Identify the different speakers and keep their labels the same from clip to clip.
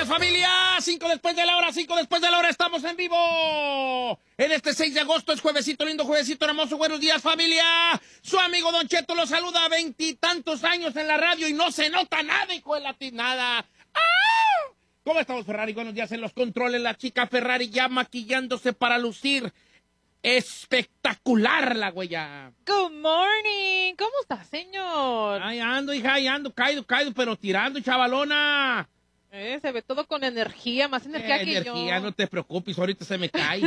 Speaker 1: días, familia. 5 después de la hora, 5 después de la hora, estamos en vivo. En este 6 de agosto es juevesito, lindo juevesito, hermoso. Buenos días, familia. Su amigo Don Cheto lo saluda, 20 años en la radio y no se nota nada, hijo de la nada. ¡Ah! ¿Cómo estamos, Ferrari? Buenos días en los controles. La chica Ferrari ya maquillándose para lucir espectacular, la güeya.
Speaker 2: Good morning. ¿Cómo está, señor?
Speaker 1: Ahí ando, hija, ahí ando, caído, pero tirando, chavalona.
Speaker 2: Se ve todo con energía, más energía que
Speaker 1: energía,
Speaker 2: yo.
Speaker 1: no te preocupes, ahorita se me cae.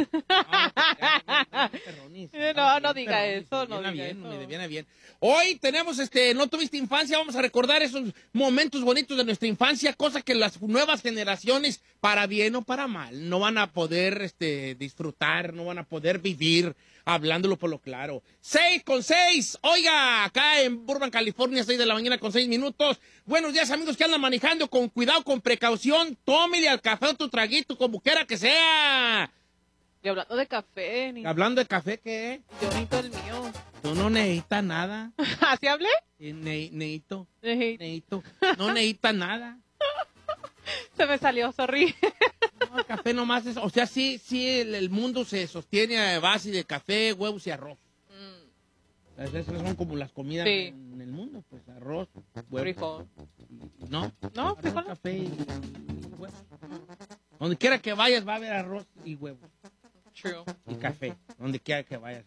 Speaker 2: No diga eso, no diga eso.
Speaker 1: Me viene bien. Hoy tenemos, no tuviste infancia, vamos a recordar esos momentos bonitos de nuestra infancia, cosa que las nuevas generaciones, para bien o para mal, no van a poder disfrutar, no van a poder vivir, hablándolo por lo claro. 6:06, oiga, acá en Burbank, California, 6 de la mañana con 6 minutos. Buenos días, amigos que andan manejando con cuidado, con precaución. Tómele al café o tu traguito, como quiera que sea.
Speaker 2: Y hablando de café,
Speaker 1: ¿Hablando de café qué?
Speaker 2: yo necesito el mío.
Speaker 1: Tú no necesitas nada.
Speaker 2: ¿Así hablé?
Speaker 1: Necesito. No necesitas nada.
Speaker 2: Se me salió, sorry.
Speaker 1: No, el café nomás es, o sea, sí, el mundo se sostiene a base de café, huevos y arroz. Esas son como las comidas en el mundo, pues arroz, huevos.
Speaker 2: Frijol.
Speaker 1: No,
Speaker 2: No, frijol.
Speaker 1: arroz, café y huevos. Donde quiera que vayas va a haber arroz y huevos.
Speaker 2: True.
Speaker 1: Y café, donde quiera que vayas.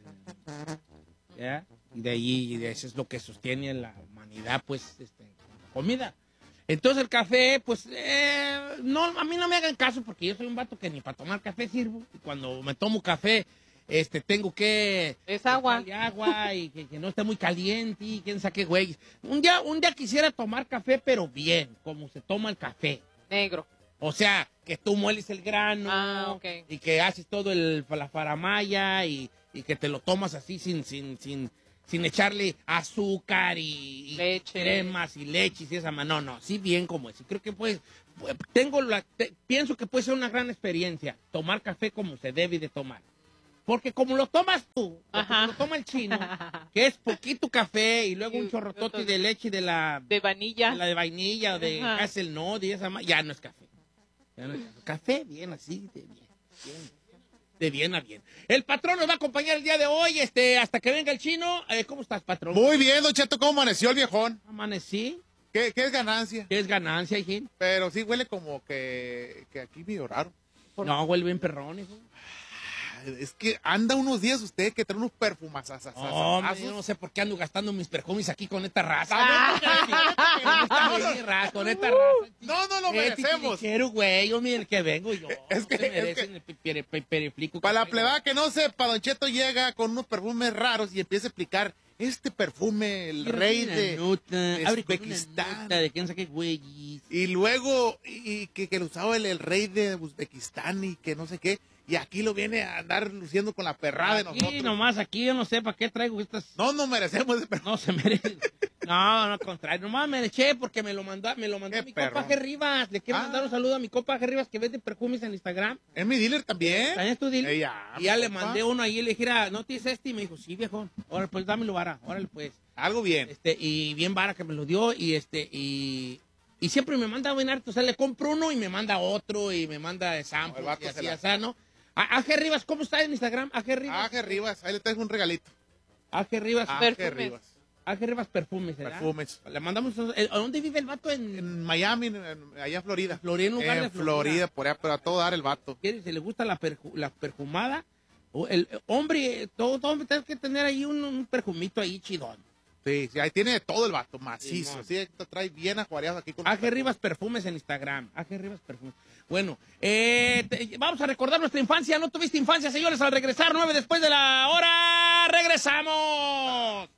Speaker 1: ¿Ya? Y de ahí, eso es lo que sostiene la humanidad, pues, comida. Entonces el café, pues, no, a mí no me hagan caso porque yo soy un vato que ni para tomar café sirvo. Y cuando me tomo café, tengo que...
Speaker 2: Es agua.
Speaker 1: Agua y que no esté muy caliente y quién sabe qué güey. Un día quisiera tomar café, pero bien, como se toma el café.
Speaker 2: Negro.
Speaker 1: O sea, que tú mueles el grano
Speaker 2: okay.
Speaker 1: Y que haces todo la faramaya y que te lo tomas así sin echarle azúcar y
Speaker 2: leche.
Speaker 1: Cremas y leches y esa mano. No, sí bien como es. Y creo que pues, pienso que puede ser una gran experiencia tomar café como se debe de tomar. Porque como lo tomas tú, o como lo toma el chino, que es poquito café y luego un chorrotote de leche de
Speaker 2: vainilla.
Speaker 1: De vainilla o de hazelnut y esa ya no es café. Ya no es café bien así, de bien a bien. El patrón nos va a acompañar el día de hoy, hasta que venga el chino. ¿Cómo estás, patrón?
Speaker 3: Muy bien, Don Cheto, ¿cómo amaneció el viejón?
Speaker 1: Amanecí.
Speaker 3: ¿Qué es ganancia?
Speaker 1: ¿Qué es ganancia, hijín?
Speaker 3: Pero sí huele como que aquí medio raro.
Speaker 1: No, huele bien perrón, hijo.
Speaker 3: Es que anda unos días usted que trae unos perfumazazazazazos.
Speaker 1: Yo no sé por qué ando gastando mis perfumes aquí con esta raza. Con esta raza.
Speaker 3: No lo merecemos.
Speaker 1: Quiero, güey, yo mira el que vengo yo.
Speaker 3: Es que
Speaker 1: merecen el periflico.
Speaker 3: Para la plebada que no sepa, Don Cheto llega con unos perfumes raros y empieza a explicar este perfume, el rey de Uzbekistán.
Speaker 1: De quién sabe qué güey.
Speaker 3: Y luego, que lo usaba el rey de Uzbekistán y que no sé qué. Y aquí lo viene a andar luciendo con la perrada de nosotros.
Speaker 1: Sí, nomás aquí yo no sé para qué traigo estas...
Speaker 3: No merecemos ese perfume.
Speaker 1: No se merece. No, al contrario. Nomás me eché porque me lo mandó mi compa G. Rivas. Le quiero mandar un saludo a mi compa G. Rivas que vende perfumes en Instagram.
Speaker 3: ¿Es mi dealer también?
Speaker 1: ¿También es tu dealer? Y ya le
Speaker 3: compa.
Speaker 1: mandé uno ahí y le dije, ¿no tienes Y me dijo, sí, viejón. Órale, pues dámelo vara. Órale, pues.
Speaker 3: Algo bien.
Speaker 1: Y bien vara que me lo dio y siempre me manda buen arte. O sea, le compro uno y me manda otro y me manda sample y así, ¿no? AG Rivas, ¿cómo está en Instagram? AG Rivas.
Speaker 3: AG Rivas, ahí le traes un regalito.
Speaker 1: AG Rivas.
Speaker 3: AG Rivas.
Speaker 1: AG Rivas Perfumes, ¿verdad?
Speaker 3: Perfumes.
Speaker 1: Le mandamos... ¿A dónde vive el vato?
Speaker 3: En Miami, allá en Florida.
Speaker 1: Florida, en lugar de
Speaker 3: Florida, por allá, pero a todo dar el vato.
Speaker 1: Si le gusta la perfumada, el hombre, todo hombre tiene que tener ahí un perfumito ahí chidón.
Speaker 3: Sí, ahí tiene todo el vato, macizo. Sí, te trae bien ajuareado aquí con
Speaker 1: AG Rivas Perfumes en Instagram. AG Rivas Perfumes. Bueno, vamos a recordar nuestra infancia. ¿No tuviste infancia, señores? Al regresar, 9 después de la hora, regresamos.